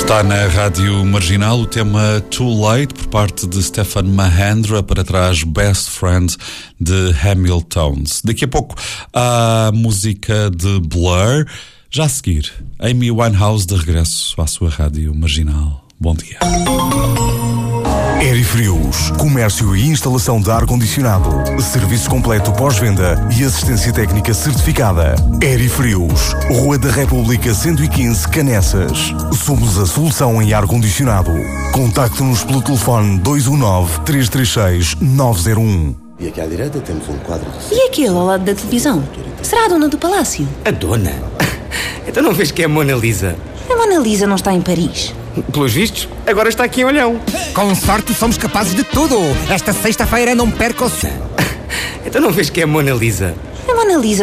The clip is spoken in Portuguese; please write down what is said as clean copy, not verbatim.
Está na Rádio Marginal o tema Too Late, por parte de Stefan Mahendra, para trás Best Friend de Hamiltons. Daqui a pouco a música de Blur. Já a seguir, Amy Winehouse de regresso à sua Rádio Marginal. Bom dia. Aerifrios, comércio e instalação de ar-condicionado, serviço completo pós-venda e assistência técnica certificada. Aerifrios, Rua da República 115, Canessas. Somos a solução em ar-condicionado. Contacte-nos pelo telefone 219-336-901. E aqui à direita temos um quadro de... E aquele ao lado da televisão? Será a dona do palácio? A dona? Então não vês que é a Mona Lisa? A Mona Lisa não está em Paris. Pelos vistos, agora está aqui em Olhão. Com sorte somos capazes de tudo. Esta sexta-feira não perca o... Então não vês que é a Mona Lisa? A Mona Lisa